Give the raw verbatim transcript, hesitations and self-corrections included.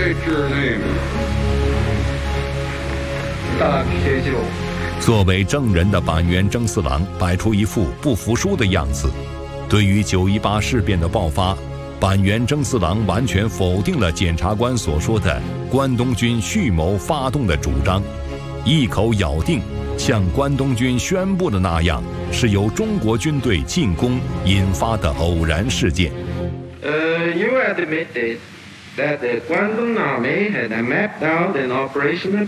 State your name. 大米铁九。 作为证人的板垣征四郎摆出一副不服输的样子。对于九一八事变的爆发，板垣征四郎完全否定了检察官所说的关东军蓄谋发动的主张，一口咬定像关东军宣布的那样，是由中国军队进攻引发的偶然事件。 Uh, you admitted that the Guangdong Army had mapped out an operation